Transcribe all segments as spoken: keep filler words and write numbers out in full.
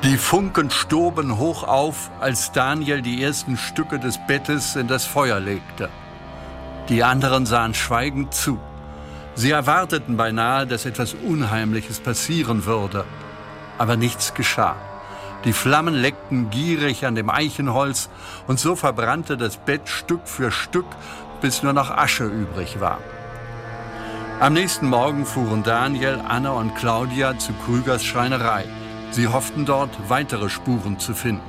Die Funken stoben hoch auf, als Daniel die ersten Stücke des Bettes in das Feuer legte. Die anderen sahen schweigend zu. Sie erwarteten beinahe, dass etwas Unheimliches passieren würde. Aber nichts geschah. Die Flammen leckten gierig an dem Eichenholz und so verbrannte das Bett Stück für Stück, bis nur noch Asche übrig war. Am nächsten Morgen fuhren Daniel, Anne und Claudia zu Krügers Schreinerei. Sie hofften dort, weitere Spuren zu finden.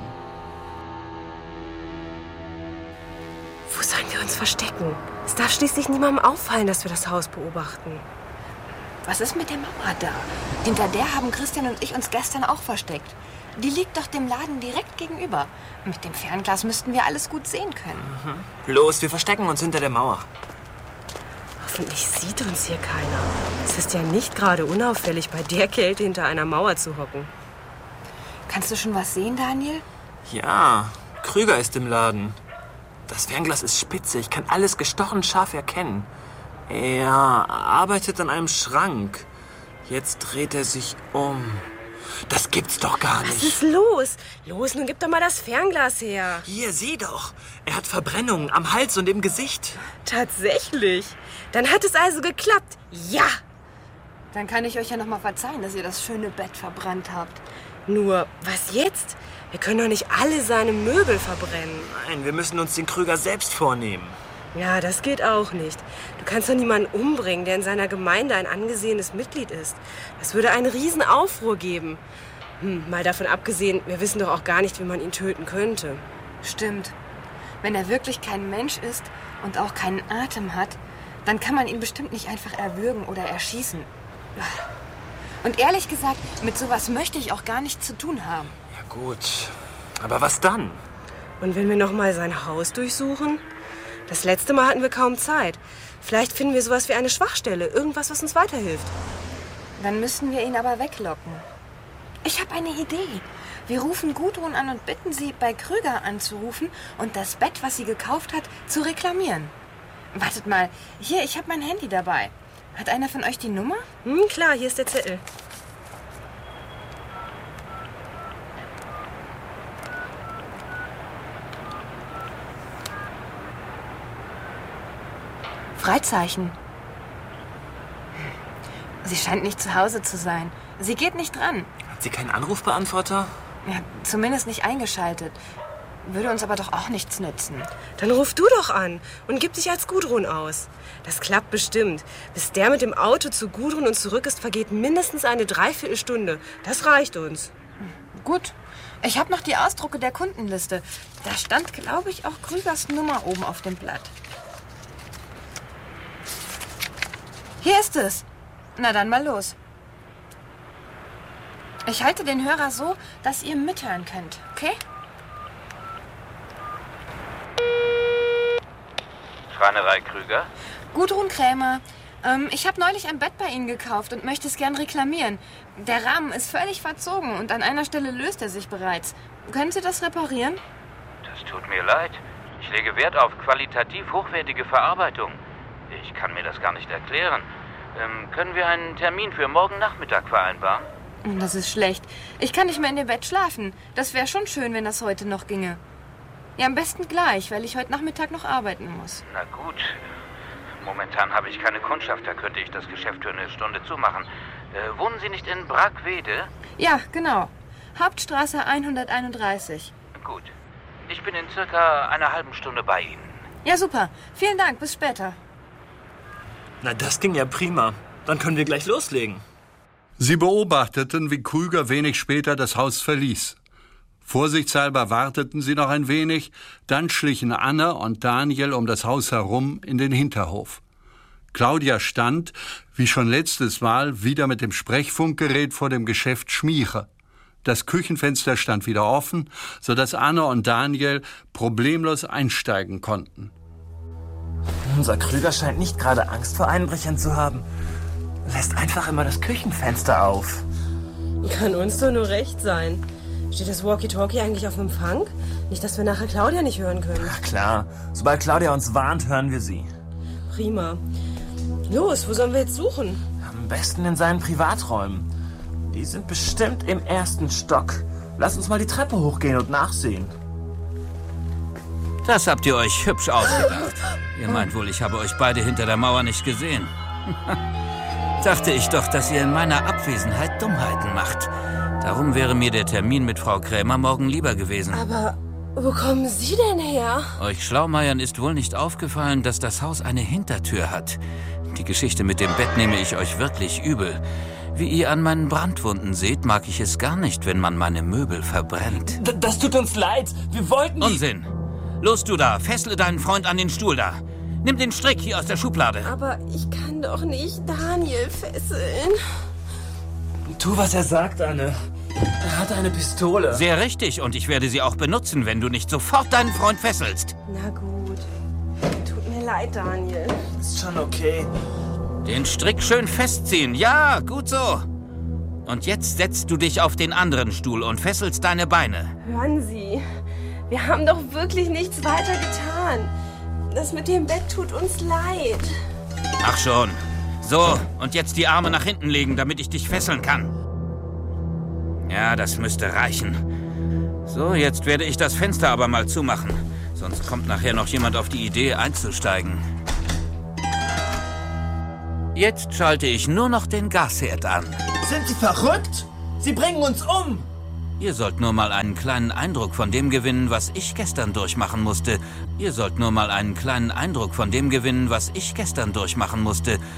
Wo sollen wir uns verstecken? Es darf schließlich niemandem auffallen, dass wir das Haus beobachten. Was ist mit der Mauer da? Hinter der haben Christian und ich uns gestern auch versteckt. Die liegt doch dem Laden direkt gegenüber. Mit dem Fernglas müssten wir alles gut sehen können. Mhm. Los, wir verstecken uns hinter der Mauer. Hoffentlich sieht uns hier keiner. Es ist ja nicht gerade unauffällig, bei der Kälte hinter einer Mauer zu hocken. Kannst du schon was sehen, Daniel? Ja, Krüger ist im Laden. Das Fernglas ist spitze, ich kann alles gestochen scharf erkennen. Er arbeitet an einem Schrank. Jetzt dreht er sich um. Das gibt's doch gar nicht. Was ist los? Los, nun gib doch mal das Fernglas her. Hier, sieh doch. Er hat Verbrennungen am Hals und im Gesicht. Tatsächlich? Dann hat es also geklappt. Ja! Dann kann ich euch ja noch mal verzeihen, dass ihr das schöne Bett verbrannt habt. Nur, was jetzt? Wir können doch nicht alle seine Möbel verbrennen. Nein, wir müssen uns den Krüger selbst vornehmen. Ja, das geht auch nicht. Du kannst doch niemanden umbringen, der in seiner Gemeinde ein angesehenes Mitglied ist. Das würde einen riesen Aufruhr geben. Hm, mal davon abgesehen, wir wissen doch auch gar nicht, wie man ihn töten könnte. Stimmt. Wenn er wirklich kein Mensch ist und auch keinen Atem hat, dann kann man ihn bestimmt nicht einfach erwürgen oder erschießen. Und ehrlich gesagt, mit sowas möchte ich auch gar nichts zu tun haben. Ja gut, aber was dann? Und wenn wir noch mal sein Haus durchsuchen? Das letzte Mal hatten wir kaum Zeit. Vielleicht finden wir sowas wie eine Schwachstelle, irgendwas, was uns weiterhilft. Dann müssen wir ihn aber weglocken. Ich habe eine Idee. Wir rufen Gudrun an und bitten sie, bei Krüger anzurufen und das Bett, was sie gekauft hat, zu reklamieren. Wartet mal, hier, ich habe mein Handy dabei. Hat einer von euch die Nummer? Hm, klar, hier ist der Zettel. Freizeichen. Sie scheint nicht zu Hause zu sein. Sie geht nicht dran. Hat sie keinen Anrufbeantworter? Ja, zumindest nicht eingeschaltet. Würde uns aber doch auch nichts nützen. Dann ruf du doch an und gib dich als Gudrun aus. Das klappt bestimmt. Bis der mit dem Auto zu Gudrun und zurück ist, vergeht mindestens eine Dreiviertelstunde. Das reicht uns. Gut. Ich habe noch die Ausdrucke der Kundenliste. Da stand, glaube ich, auch Krügers Nummer oben auf dem Blatt. Hier ist es. Na dann mal los. Ich halte den Hörer so, dass ihr mithören könnt, okay? Schreinerei Krüger? Gudrun Krämer. Ähm, ich habe neulich ein Bett bei Ihnen gekauft und möchte es gern reklamieren. Der Rahmen ist völlig verzogen und an einer Stelle löst er sich bereits. Können Sie das reparieren? Das tut mir leid. Ich lege Wert auf qualitativ hochwertige Verarbeitung. Ich kann mir das gar nicht erklären. Ähm, können wir einen Termin für morgen Nachmittag vereinbaren? Das ist schlecht. Ich kann nicht mehr in dem Bett schlafen. Das wäre schon schön, wenn das heute noch ginge. Ja, am besten gleich, weil ich heute Nachmittag noch arbeiten muss. Na gut. Momentan habe ich keine Kundschaft, da könnte ich das Geschäft für eine Stunde zumachen. Äh, wohnen Sie nicht in Brackwede? Ja, genau. Hauptstraße hunderteinunddreißig. Gut. Ich bin in circa einer halben Stunde bei Ihnen. Ja, super. Vielen Dank. Bis später. Na, das ging ja prima. Dann können wir gleich loslegen. Sie beobachteten, wie Krüger wenig später das Haus verließ. Vorsichtshalber warteten sie noch ein wenig, dann schlichen Anne und Daniel um das Haus herum in den Hinterhof. Claudia stand, wie schon letztes Mal, wieder mit dem Sprechfunkgerät vor dem Geschäft Schmieche. Das Küchenfenster stand wieder offen, sodass Anne und Daniel problemlos einsteigen konnten. Unser Krüger scheint nicht gerade Angst vor Einbrechern zu haben. Lässt einfach immer das Küchenfenster auf. Kann uns doch nur recht sein. Steht das Walkie-Talkie eigentlich auf Empfang? Nicht, dass wir nachher Claudia nicht hören können. Ach klar, sobald Claudia uns warnt, hören wir sie. Prima. Los, wo sollen wir jetzt suchen? Am besten in seinen Privaträumen. Die sind bestimmt im ersten Stock. Lass uns mal die Treppe hochgehen und nachsehen. Das habt ihr euch hübsch ausgedacht. Ihr meint wohl, ich habe euch beide hinter der Mauer nicht gesehen. Dachte ich doch, dass ihr in meiner Abwesenheit Dummheiten macht. Darum wäre mir der Termin mit Frau Krämer morgen lieber gewesen. Aber wo kommen Sie denn her? Euch Schlaumeiern ist wohl nicht aufgefallen, dass das Haus eine Hintertür hat. Die Geschichte mit dem Bett nehme ich euch wirklich übel. Wie ihr an meinen Brandwunden seht, mag ich es gar nicht, wenn man meine Möbel verbrennt. D- das tut uns leid. Wir wollten... Unsinn! Los, du da, fessle deinen Freund an den Stuhl da. Nimm den Strick hier aus der Schublade. Aber ich kann doch nicht Daniel fesseln. Tu, was er sagt, Anne. Er hat eine Pistole. Sehr richtig, und ich werde sie auch benutzen, wenn du nicht sofort deinen Freund fesselst. Na gut. Tut mir leid, Daniel. Ist schon okay. Den Strick schön festziehen. Ja, gut so. Und jetzt setzt du dich auf den anderen Stuhl und fesselst deine Beine. Hören Sie, wir haben doch wirklich nichts weiter getan. Das mit dem Bett tut uns leid. Ach schon. So, und jetzt die Arme nach hinten legen, damit ich dich fesseln kann. Ja, das müsste reichen. So, jetzt werde ich das Fenster aber mal zumachen. Sonst kommt nachher noch jemand auf die Idee, einzusteigen. Jetzt schalte ich nur noch den Gasherd an. Sind Sie verrückt? Sie bringen uns um. Ihr sollt nur mal einen kleinen Eindruck von dem gewinnen, was ich gestern durchmachen musste. Ihr sollt nur mal einen kleinen Eindruck von dem gewinnen, was ich gestern durchmachen musste,